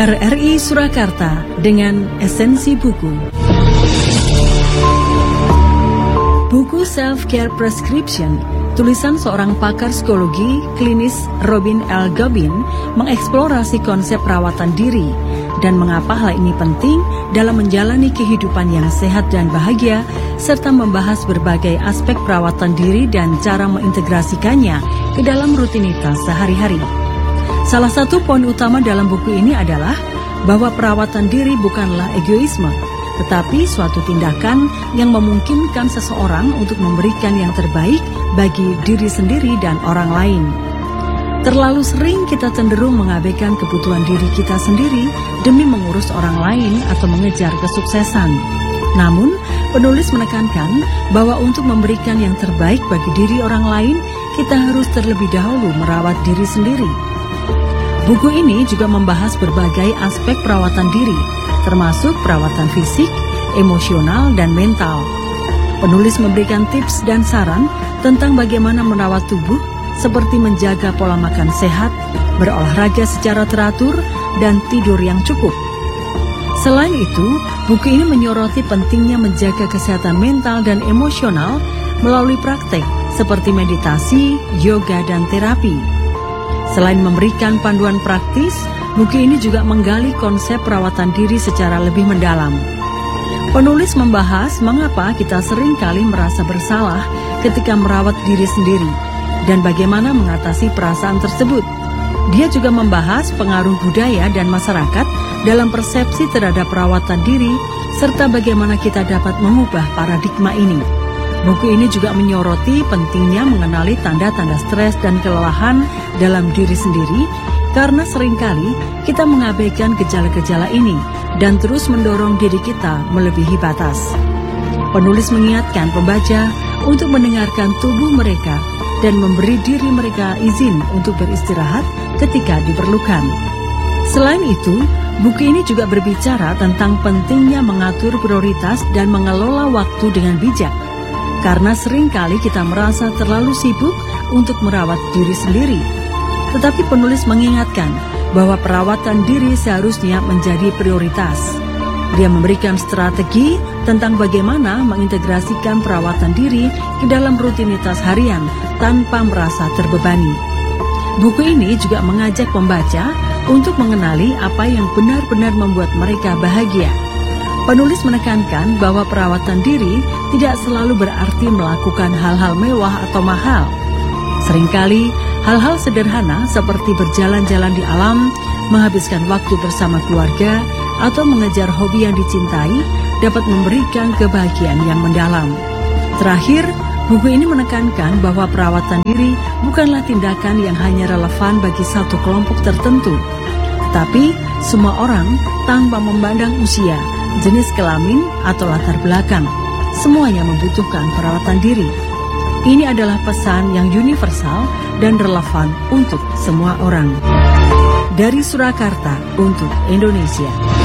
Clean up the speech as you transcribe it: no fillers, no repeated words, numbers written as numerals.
RRI Surakarta dengan esensi buku. Buku Self-Care Prescription, tulisan seorang pakar psikologi klinis Robin L. Gobin mengeksplorasi konsep perawatan diri dan mengapa hal ini penting dalam menjalani kehidupan yang sehat dan bahagia, serta membahas berbagai aspek perawatan diri dan cara mengintegrasikannya ke dalam rutinitas sehari-hari. Salah satu poin utama dalam buku ini adalah bahwa perawatan diri bukanlah egoisme, tetapi suatu tindakan yang memungkinkan seseorang untuk memberikan yang terbaik bagi diri sendiri dan orang lain. Terlalu sering kita cenderung mengabaikan kebutuhan diri kita sendiri demi mengurus orang lain atau mengejar kesuksesan. Namun, penulis menekankan bahwa untuk memberikan yang terbaik bagi diri orang lain, kita harus terlebih dahulu merawat diri sendiri. Buku ini juga membahas berbagai aspek perawatan diri, termasuk perawatan fisik, emosional, dan mental. Penulis memberikan tips dan saran tentang bagaimana merawat tubuh, seperti menjaga pola makan sehat, berolahraga secara teratur, dan tidur yang cukup. Selain itu, buku ini menyoroti pentingnya menjaga kesehatan mental dan emosional melalui praktek seperti meditasi, yoga, dan terapi. Selain memberikan panduan praktis, buku ini juga menggali konsep perawatan diri secara lebih mendalam. Penulis membahas mengapa kita sering kali merasa bersalah ketika merawat diri sendiri dan bagaimana mengatasi perasaan tersebut. Dia juga membahas pengaruh budaya dan masyarakat dalam persepsi terhadap perawatan diri serta bagaimana kita dapat mengubah paradigma ini. Buku ini juga menyoroti pentingnya mengenali tanda-tanda stres dan kelelahan dalam diri sendiri karena seringkali kita mengabaikan gejala-gejala ini dan terus mendorong diri kita melebihi batas. Penulis mengingatkan pembaca untuk mendengarkan tubuh mereka dan memberi diri mereka izin untuk beristirahat ketika diperlukan. Selain itu, buku ini juga berbicara tentang pentingnya mengatur prioritas dan mengelola waktu dengan bijak. Karena seringkali kita merasa terlalu sibuk untuk merawat diri sendiri. Tetapi penulis mengingatkan bahwa perawatan diri seharusnya menjadi prioritas. Dia memberikan strategi tentang bagaimana mengintegrasikan perawatan diri ke dalam rutinitas harian tanpa merasa terbebani. Buku ini juga mengajak pembaca untuk mengenali apa yang benar-benar membuat mereka bahagia. Penulis menekankan bahwa perawatan diri tidak selalu berarti melakukan hal-hal mewah atau mahal. Seringkali, hal-hal sederhana seperti berjalan-jalan di alam, menghabiskan waktu bersama keluarga, atau mengejar hobi yang dicintai dapat memberikan kebahagiaan yang mendalam. Terakhir, buku ini menekankan bahwa perawatan diri bukanlah tindakan yang hanya relevan bagi satu kelompok tertentu, tetapi semua orang tanpa memandang usia, jenis kelamin, atau latar belakang. Semuanya membutuhkan perawatan diri. Ini adalah pesan yang universal dan relevan untuk semua orang. Dari Surakarta untuk Indonesia.